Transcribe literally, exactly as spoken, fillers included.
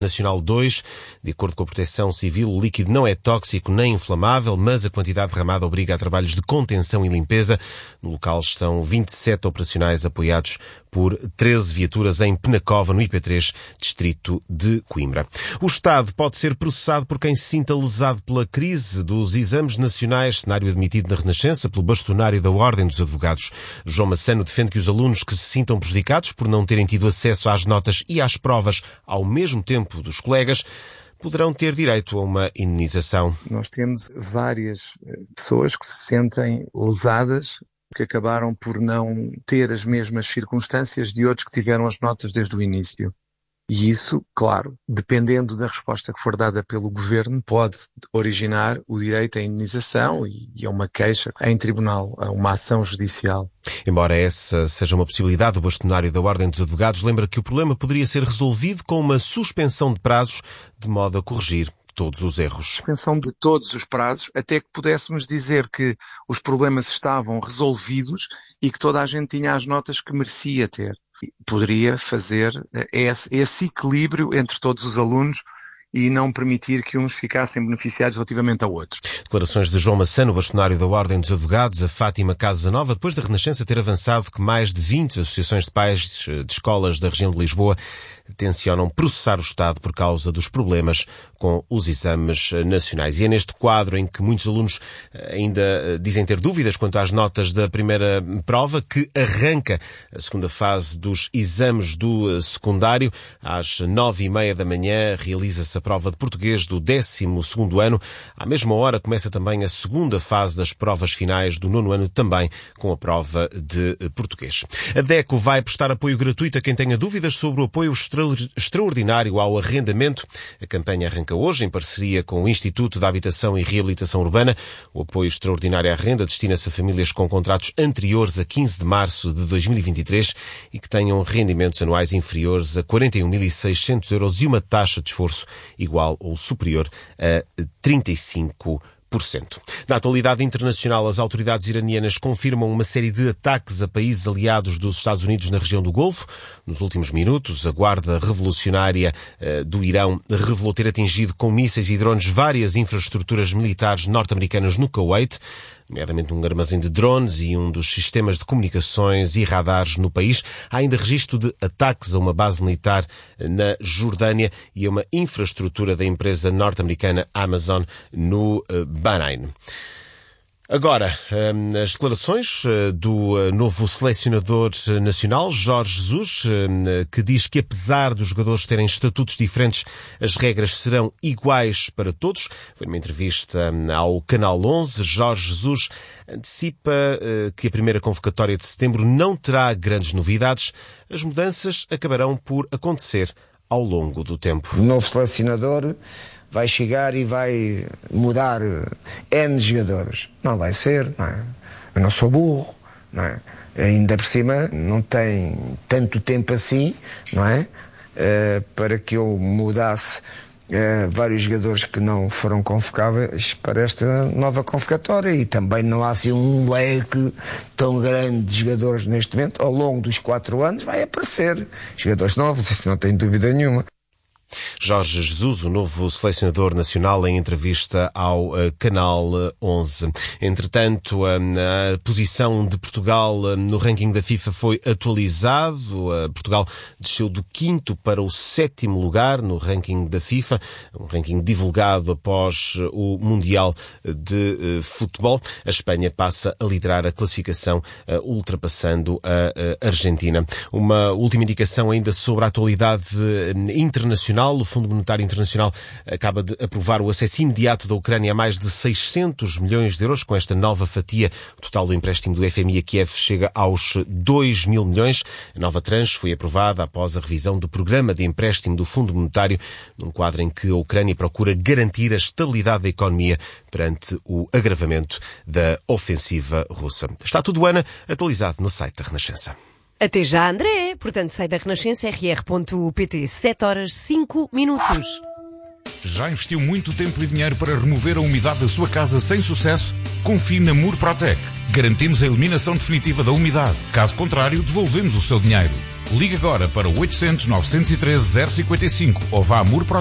Nacional dois, de acordo com a Proteção Civil, o líquido não é tóxico nem inflamável, mas a quantidade derramada obriga a trabalhos de contenção e limpeza. No local estão vinte e sete operacionais apoiados por treze viaturas em Penacova, no I P três, distrito de Coimbra. O Estado pode ser processado por quem se sinta lesado pela crise dos exames nacionais, cenário admitido na Renascença pelo bastonário da Ordem dos Advogados. João Massano defende que os alunos que se sintam prejudicados por não terem tido acesso às notas e às provas ao mesmo tempo dos colegas poderão ter direito a uma indenização. Nós temos várias pessoas que se sentem lesadas, que acabaram por não ter as mesmas circunstâncias de outros que tiveram as notas desde o início. E isso, claro, dependendo da resposta que for dada pelo Governo, pode originar o direito à indenização e a uma queixa em tribunal, a uma ação judicial. Embora essa seja uma possibilidade, o bastonário da Ordem dos Advogados lembra que o problema poderia ser resolvido com uma suspensão de prazos, de modo a corrigir todos os erros. Suspensão de todos os prazos, até que pudéssemos dizer que os problemas estavam resolvidos e que toda a gente tinha as notas que merecia ter. Poderia fazer esse, esse equilíbrio entre todos os alunos e não permitir que uns ficassem beneficiados relativamente a outros. Declarações de João Massano, bastonário da Ordem dos Advogados, a Fátima Casanova, depois da Renascença ter avançado que mais de vinte associações de pais de escolas da região de Lisboa tencionam processar o Estado por causa dos problemas com os exames nacionais. E é neste quadro em que muitos alunos ainda dizem ter dúvidas quanto às notas da primeira prova, que arranca a segunda fase dos exames do secundário. Às nove e meia da manhã realiza-se a prova de português do décimo segundo ano. À mesma hora começa também a segunda fase das provas finais do nono ano, também com a prova de português. A DECO vai prestar apoio gratuito a quem tenha dúvidas sobre o apoio extraordinário ao arrendamento. A campanha arranca hoje em parceria com o Instituto da Habitação e Reabilitação Urbana. O apoio extraordinário à renda destina-se a famílias com contratos anteriores a quinze de março de dois mil e vinte e três e que tenham rendimentos anuais inferiores a quarenta e um mil e seiscentos euros e uma taxa de esforço igual ou superior a trinta e cinco por cento. Na atualidade internacional, as autoridades iranianas confirmam uma série de ataques a países aliados dos Estados Unidos na região do Golfo. Nos últimos minutos, a Guarda Revolucionária uh, do Irão revelou ter atingido com mísseis e drones várias infraestruturas militares norte-americanas no Kuwait, nomeadamente um armazém de drones e um dos sistemas de comunicações e radares no país. Há ainda registro de ataques a uma base militar na Jordânia e a uma infraestrutura da empresa norte-americana Amazon no Bahrein. Agora, as declarações do novo selecionador nacional, Jorge Jesus, que diz que apesar dos jogadores terem estatutos diferentes, as regras serão iguais para todos. Foi numa entrevista ao Canal onze. Jorge Jesus antecipa que a primeira convocatória de setembro não terá grandes novidades. As mudanças acabarão por acontecer ao longo do tempo. O novo selecionador vai chegar e vai mudar N jogadores. Não vai ser, não é? Eu não sou burro, não é? Ainda por cima não tem tanto tempo assim, não é? Uh, para que eu mudasse uh, vários jogadores que não foram convocáveis para esta nova convocatória, e também não há assim um leque tão grande de jogadores neste momento. Ao longo dos quatro anos vai aparecer jogadores novos, isso não tenho dúvida nenhuma. Jorge Jesus, o novo selecionador nacional, em entrevista ao uh, Canal onze. Entretanto, a, a posição de Portugal uh, no ranking da FIFA foi atualizado. Uh, Portugal desceu do quinto para o sétimo lugar no ranking da FIFA, um ranking divulgado após uh, o Mundial de uh, Futebol. A Espanha passa a liderar a classificação, uh, ultrapassando a, a Argentina. Uma última indicação ainda sobre a atualidade uh, internacional. O Fundo Monetário Internacional acaba de aprovar o acesso imediato da Ucrânia a mais de seiscentos milhões de euros. Com esta nova fatia, o total do empréstimo do F M I a Kiev chega aos dois mil milhões. A nova tranche foi aprovada após a revisão do programa de empréstimo do Fundo Monetário, num quadro em que a Ucrânia procura garantir a estabilidade da economia perante o agravamento da ofensiva russa. Está tudo, Ana, atualizado no site da Renascença. Até já, André. Portanto, sai da Renascença, r r ponto p t, sete horas cinco minutos. Já investiu muito tempo e dinheiro para remover a umidade da sua casa sem sucesso? Confie na Murprotec. Garantimos a eliminação definitiva da umidade. Caso contrário, devolvemos o seu dinheiro. Ligue agora para o oitocentos, novecentos e treze, zero cinquenta e cinco ou vá a Muro